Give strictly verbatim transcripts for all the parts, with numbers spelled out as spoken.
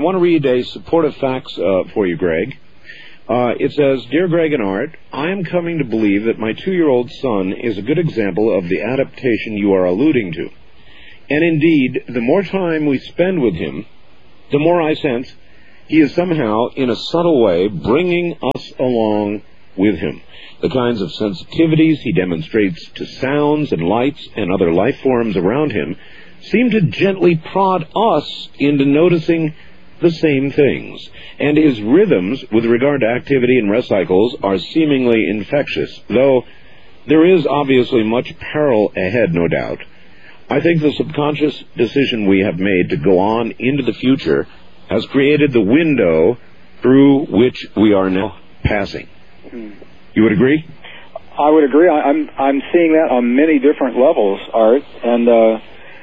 want to read a supportive fax uh, for you, Greg. Uh, it says, Dear Greg and Art, I am coming to believe that my two-year-old son is a good example of the adaptation you are alluding to. And indeed, the more time we spend with him, the more I sense he is somehow, in a subtle way, bringing us along with him. The kinds of sensitivities he demonstrates to sounds and lights and other life forms around him seem to gently prod us into noticing the same things. And his rhythms with regard to activity and rest cycles are seemingly infectious, though there is obviously much peril ahead, no doubt. I think the subconscious decision we have made to go on into the future has created the window through which we are now passing. You would agree? I would agree. I, I'm I'm seeing that on many different levels, Art. And, uh,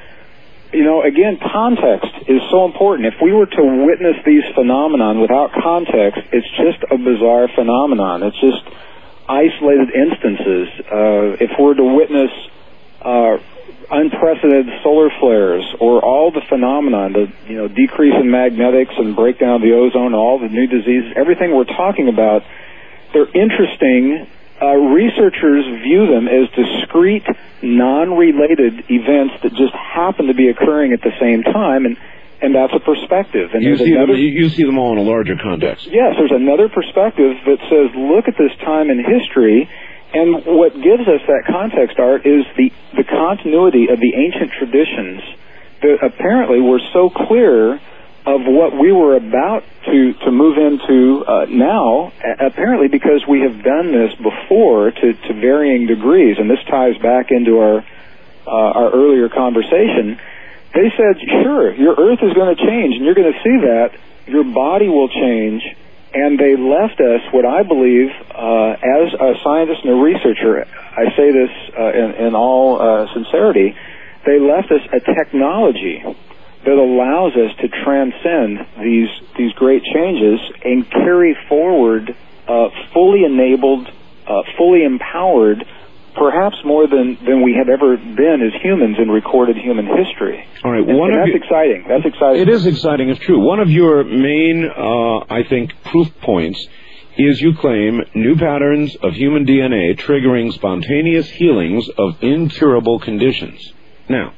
you know, again, context is so important. If we were to witness these phenomenon without context, it's just a bizarre phenomenon. It's just isolated instances. Uh, if we're to witness uh, unprecedented solar flares or all the phenomenon, the you know decrease in magnetics and breakdown of the ozone, all the new diseases, everything we're talking about, they're interesting. Uh, researchers view them as discrete, non-related events that just happen to be occurring at the same time, and, and that's a perspective. And you see another, them. You see them all in a larger context. Yes, there's another perspective that says, look at this time in history, and what gives us that context, Art, is the, the continuity of the ancient traditions that apparently were so clear of what we were about to, to move into uh, now, apparently because we have done this before to, to varying degrees, and this ties back into our, uh, our earlier conversation. They said, sure, your Earth is going to change, and you're going to see that. Your body will change, and they left us what I believe, uh, as a scientist and a researcher, I say this uh, in, in all uh, sincerity, they left us a technology that allows us to transcend these these great changes and carry forward uh, fully enabled, uh, fully empowered, perhaps more than, than we have ever been as humans in recorded human history. All right, and, one and of that's you, exciting. That's exciting. It is exciting. It's true. One of your main, uh, I think, proof points is you claim new patterns of human D N A triggering spontaneous healings of incurable conditions. Now,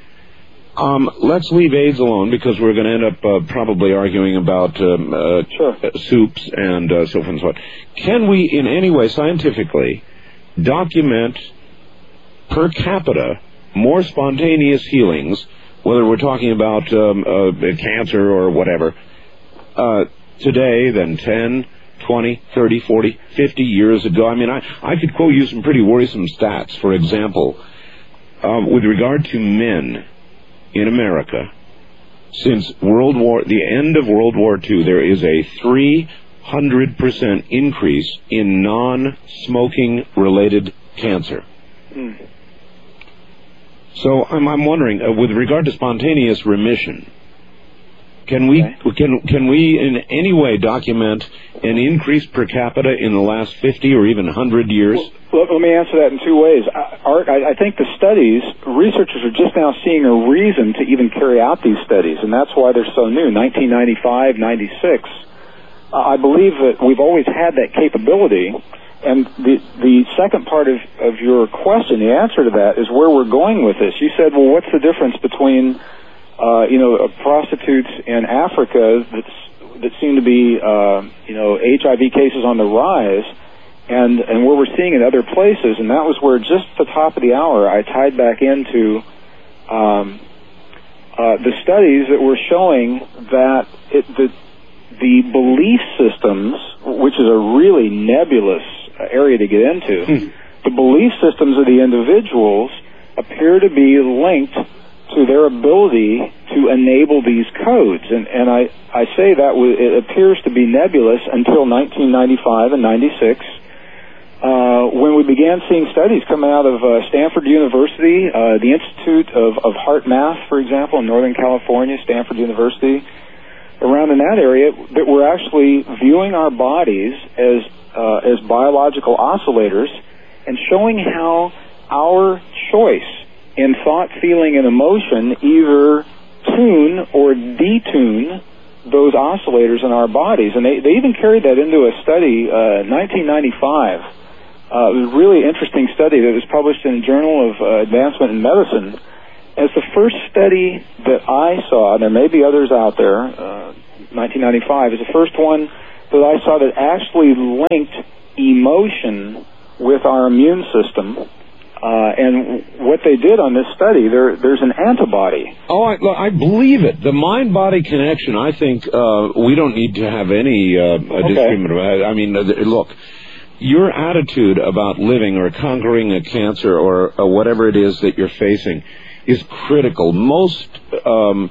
Um, let's leave AIDS alone because we're going to end up uh, probably arguing about um, uh, sure. soups and uh, so forth and so on. Can we in any way scientifically document per capita more spontaneous healings, whether we're talking about um, uh, cancer or whatever, uh, today than ten, twenty, thirty, forty, fifty years ago? I mean, I, I could quote you some pretty worrisome stats. For example, um, with regard to men in America, since World War, the end of World War Two, there is a three hundred percent increase in non-smoking related cancer. Mm. So I'm, I'm wondering, uh, with regard to spontaneous remission, can we okay. can can we in any way document an increase per capita in the last fifty or even one hundred years? Well, let me answer that in two ways. Art, I, I think the studies, researchers are just now seeing a reason to even carry out these studies, and that's why they're so new, nineteen ninety-five, ninety-six. Uh, I believe that we've always had that capability, and the the second part of, of your question, the answer to that, is where we're going with this. You said, well, what's the difference between Uh, you know, uh, prostitutes in Africa that's, that seem to be, uh, you know, H I V cases on the rise, and, and where we're seeing in other places, and that was where just at the top of the hour I tied back into um, uh, the studies that were showing that it, the, the belief systems, which is a really nebulous area to get into, the belief systems of the individuals appear to be linked to their ability to enable these codes. And, and I, I say that w- it appears to be nebulous until nineteen ninety-five and ninety-six, uh, when we began seeing studies coming out of uh, Stanford University, uh, the Institute of, of Heart Math, for example, in Northern California, Stanford University, around in that area, that we're actually viewing our bodies as, uh, as biological oscillators and showing how our choice in thought, feeling, and emotion either tune or detune those oscillators in our bodies. And they, they even carried that into a study, uh, nineteen ninety-five. Uh, it was a really interesting study that was published in the Journal of uh, Advancement in Medicine. As the first study that I saw, and there may be others out there, uh, nineteen ninety-five, is the first one that I saw that actually linked emotion with our immune system. Uh, and what they did on this study, there, there's an antibody. Oh, I, look, I believe it. The mind-body connection, I think uh, we don't need to have any uh, Okay. disagreement about it. I mean, uh, look, your attitude about living or conquering a cancer or uh, whatever it is that you're facing is critical. Most um,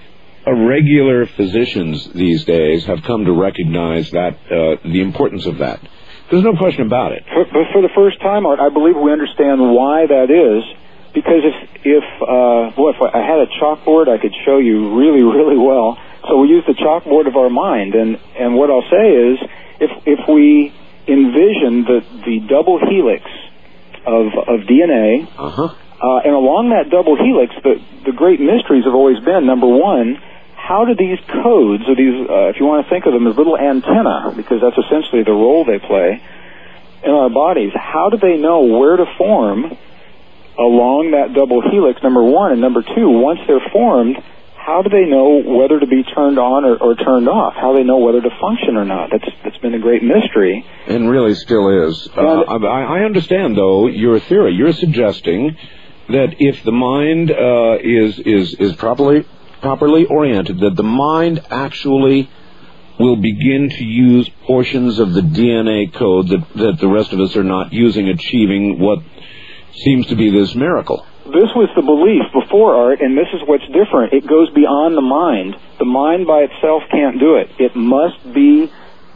regular physicians these days have come to recognize that uh, the importance of that. There's no question about it. For, but for the first time, Art, I believe we understand why that is. Because if, if, uh, well, if I had a chalkboard, I could show you really, really well. So we use the chalkboard of our mind, and, and what I'll say is, if if we envision the the double helix of of D N A, Uh-huh. uh, and along that double helix, the the great mysteries have always been, number one, how do these codes, or these, uh, if you want to think of them as little antennae, because that's essentially the role they play in our bodies, how do they know where to form along that double helix, number one, and number two, once they're formed, how do they know whether to be turned on or, or turned off? How do they know whether to function or not? That's that's been a great mystery. And really still is. Uh, I, I understand, though, your theory. You're suggesting that if the mind uh, is is is properly properly oriented, that the mind actually will begin to use portions of the D N A code that, that the rest of us are not using, achieving what seems to be this miracle. This was the belief before, Art, and this is what's different. It goes beyond the mind. The mind by itself can't do it. It must be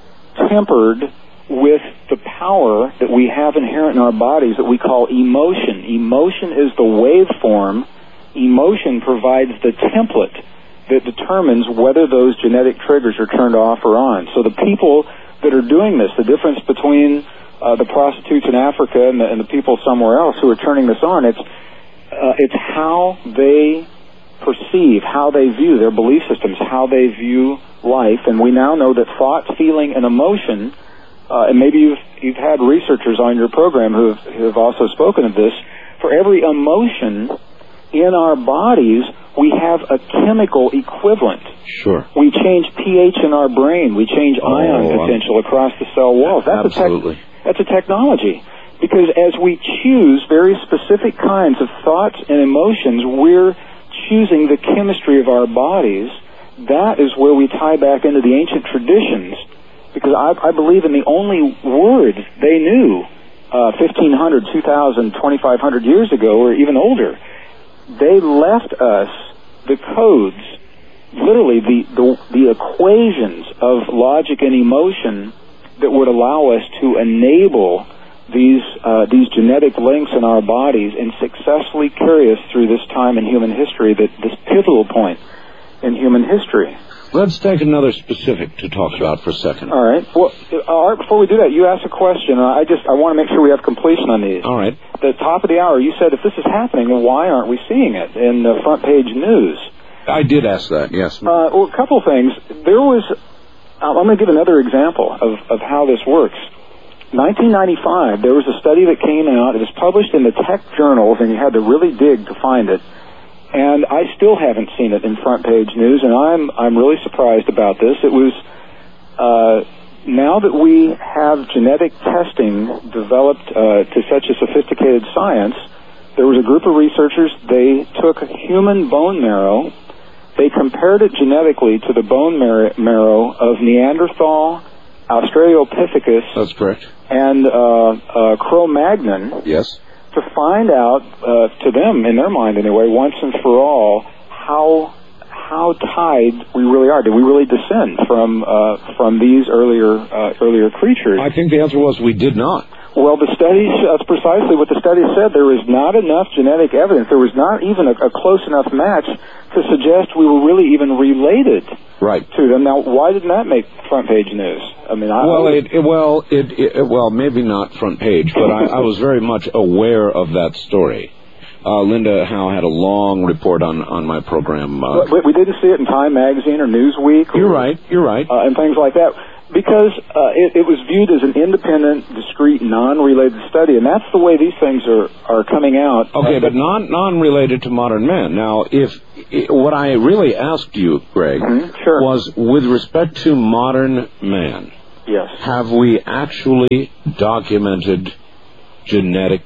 tempered with the power that we have inherent in our bodies that we call emotion. Emotion is the waveform. Emotion provides the template that determines whether those genetic triggers are turned off or on. So the people that are doing this, the difference between uh, the prostitutes in Africa and the, and the people somewhere else who are turning this on, it's uh, it's how they perceive, how they view their belief systems, how they view life. And we now know that thought, feeling, and emotion, uh, and maybe you've, you've had researchers on your program who have, who have also spoken of this, for every emotion in our bodies, we have a chemical equivalent. Sure. We change pH in our brain. We change Oh, ion potential across the cell walls. That's absolutely. A tech, that's a technology. Because as we choose very specific kinds of thoughts and emotions, we're choosing the chemistry of our bodies. That is where we tie back into the ancient traditions. Because I, I believe in the only word they knew uh, fifteen hundred, two thousand, twenty-five hundred years ago, or even older. They left us the codes, literally the, the, the equations of logic and emotion that would allow us to enable these uh, these genetic links in our bodies and successfully carry us through this time in human history, that this pivotal point in human history. Let's take another specific to talk about for a second. All right. Well, Art, before we do that, you asked a question. And I just I want to make sure we have completion on these. All right. At the top of the hour, you said, if this is happening, then why aren't we seeing it in the front page news? I did ask that, yes. Uh, well, a couple of things. There was, I'm going to give another example of, of how this works. nineteen ninety-five, there was a study that came out. It was published in the tech journals, and you had to really dig to find it. And I still haven't seen it in front page news, and I'm I'm really surprised about this. It was uh, now that we have genetic testing developed uh, to such a sophisticated science, there was a group of researchers. They took human bone marrow, they compared it genetically to the bone mar- marrow of Neanderthal, Australopithecus, That's correct. and uh, uh, Cro-Magnon, Yes. to find out, uh, to them, in their mind anyway, once and for all, how how tied we really are. Did we really descend from uh, from these earlier uh, earlier creatures? I think the answer was we did not. Well, the studies, that's precisely what the study said. There was not enough genetic evidence. There was not even a, a close enough match to suggest we were really even related Right. to them. Now, why didn't that make front page news? I mean, I Well, it, it well, it, it well, maybe not front page, but I, I was very much aware of that story. Uh, Linda Howe had a long report on, on my program. Uh, we, we didn't see it in Time Magazine or Newsweek. Or, you're right, you're right. Uh, and things like that. Because uh, it, it was viewed as an independent, discrete, non-related study, and that's the way these things are, are coming out. Okay, uh, but non non-related to modern men. Now, if I, what I really asked you, Greg, mm-hmm, sure. was with respect to modern man, yes, have we actually documented genetic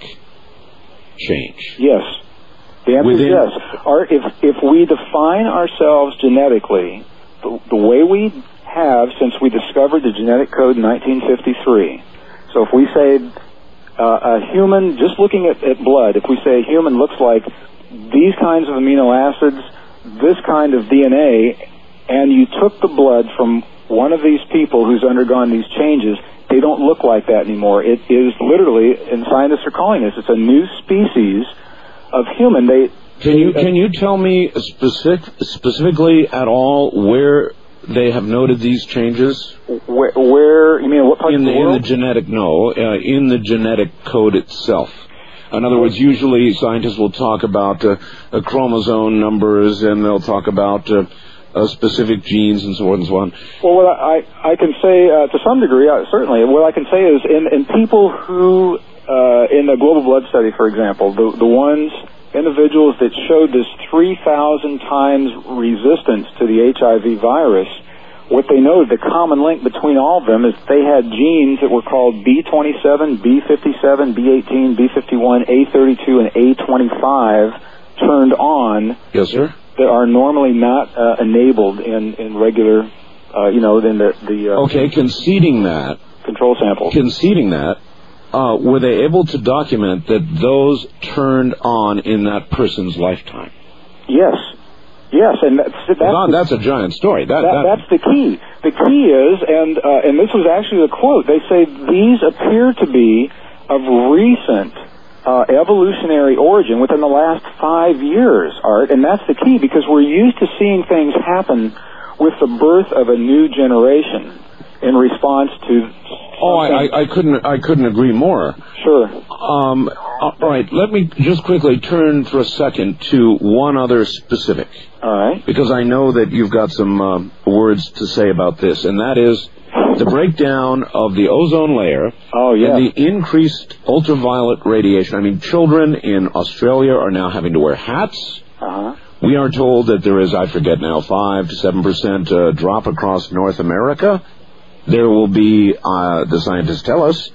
change? Yes. The answer Within... is yes. Our, if, if we define ourselves genetically the, the way we have since we discovered the genetic code in nineteen fifty-three. So if we say uh, a human, just looking at, at blood, if we say a human looks like these kinds of amino acids, this kind of D N A, and you took the blood from one of these people who's undergone these changes, they don't look like that anymore. It is literally, and scientists are calling this, it's a new species of human. They Can you, can you tell me specific, specifically at all where they have noted these changes? Where, where you mean what part in of the, the world? In the genetic, no, uh, in the genetic code itself. In other words, usually scientists will talk about uh, uh, chromosome numbers, and they'll talk about uh, uh, specific genes and so on and so on. Well, what I, I can say uh, to some degree, uh, certainly, what I can say is in, in people who, uh, in the global blood study, for example, the, the ones, individuals that showed this three thousand times resistance to the H I V virus, what they noted, the common link between all of them is they had genes that were called B twenty-seven, B fifty-seven, B eighteen, B fifty-one, A thirty-two, and A twenty-five turned on. Yes, sir. That are normally not uh, enabled in, in regular, uh, you know, in the... the uh, okay, conceding that... Control samples. Conceding that, uh, were they able to document that those turned on in that person's lifetime? Yes. Yes, and that's... that's God, the, that's a giant story. That, that, that, that's the key. The key is, and uh, and this was actually a quote, they say these appear to be of recent... Uh, evolutionary origin within the last five years, Art, and that's the key because we're used to seeing things happen with the birth of a new generation in response to. Oh, I, I, I couldn't, I couldn't agree more. Sure. Um, all right, let me just quickly turn for a second to one other specific. All right. Because I know that you've got some uh, words to say about this, and that is the breakdown of the ozone layer oh, yeah. and the increased ultraviolet radiation. I mean, children in Australia are now having to wear hats. Uh-huh. We are told that there is, I forget now, five to seven percent uh, drop across North America. There will be, uh, the scientists tell us,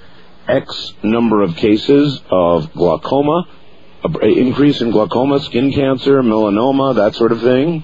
X number of cases of glaucoma, an increase in glaucoma, skin cancer, melanoma, that sort of thing.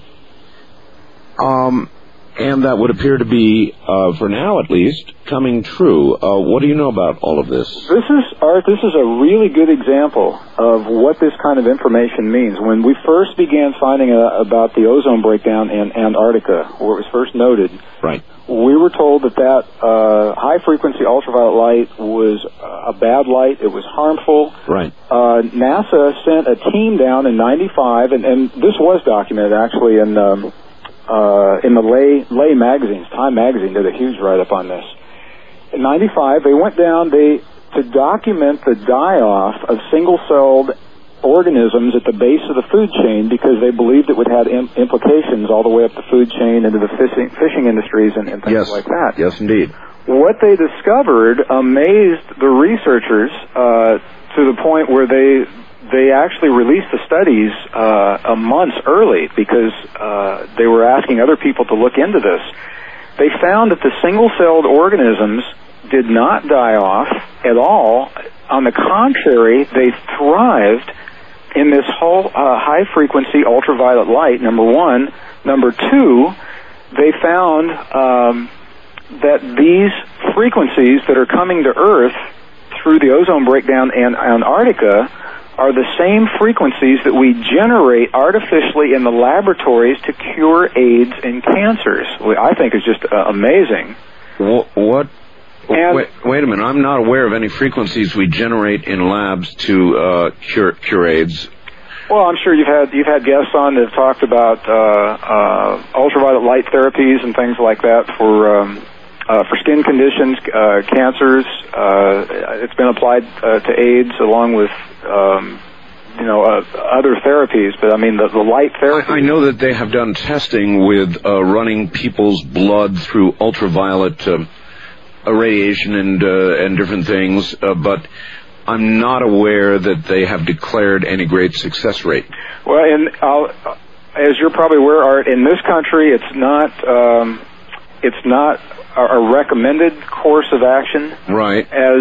Um... And that would appear to be, uh, for now at least, coming true. Uh, what do you know about all of this? This is, Art, this is a really good example of what this kind of information means. When we first began finding uh, about the ozone breakdown in Antarctica, where it was first noted, right, we were told that that uh, high-frequency ultraviolet light was a bad light. It was harmful. Right. Uh, NASA sent a team down in ninety-five, and, and this was documented actually in... Um, Uh, in the Lay, Lay magazines. Time magazine did a huge write-up on this. In ninety-five, they went down they to document the die-off of single-celled organisms at the base of the food chain because they believed it would have im- implications all the way up the food chain into the fishing, fishing industries and, and things yes. like that. Yes, indeed. What they discovered amazed the researchers uh, to the point where they... They actually released the studies uh, a month early because uh, they were asking other people to look into this. They found that the single-celled organisms did not die off at all. On the contrary, they thrived in this whole uh, high-frequency ultraviolet light, number one. Number two, they found um, that these frequencies that are coming to Earth through the ozone breakdown in Antarctica are the same frequencies that we generate artificially in the laboratories to cure AIDS and cancers. I think is just uh, amazing. What? what and, wait, wait a minute. I'm not aware of any frequencies we generate in labs to uh, cure cure AIDS. Well, I'm sure you've had you've had guests on that have talked about uh, uh, ultraviolet light therapies and things like that for. Um, Uh, for skin conditions, uh, cancers, uh, it's been applied uh, to AIDS along with um, you know, uh, other therapies, but I mean the, the light therapy. I, I know that they have done testing with uh, running people's blood through ultraviolet uh, irradiation and uh, and different things, uh, but I'm not aware that they have declared any great success rate. Well, and I'll, as you're probably aware, Art, in this country, it's not um, it's not a recommended course of action. Right. As